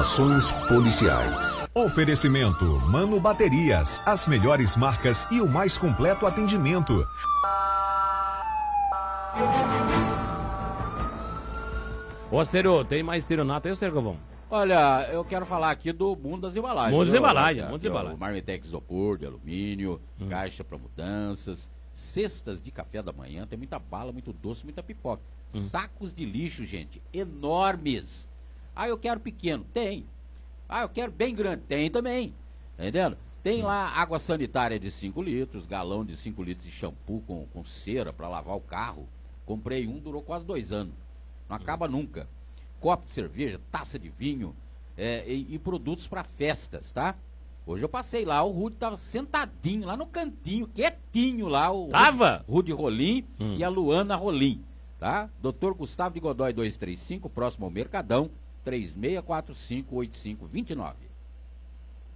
Informações policiais. Oferecimento Mano Baterias, as melhores marcas e o mais completo atendimento. Ô, Ciro, tem mais estereonato aí, Ciro Galvão? Olha, eu quero falar aqui do mundo das embalagens. Mundo das embalagens, mundo das embalagens. O Marmitex Isopor de alumínio, caixa para mudanças, cestas de café da manhã, tem muita bala, muito doce, muita pipoca. Sacos de lixo, gente, enormes. Ah, eu quero pequeno, tem. Ah, eu quero bem grande, tem também. Tá entendendo? Tem lá água sanitária de 5 litros, galão de 5 litros de shampoo com cera para lavar o carro. Comprei um, durou quase 2 anos. Não acaba nunca. Copo de cerveja, taça de vinho e produtos para festas, tá? Hoje eu passei lá, o Rudy tava sentadinho lá no cantinho, quietinho lá. Tava? Rudy Rolim e a Luana Rolim, tá? Dr. Gustavo de Godoy 235, próximo ao Mercadão, 3645-8529.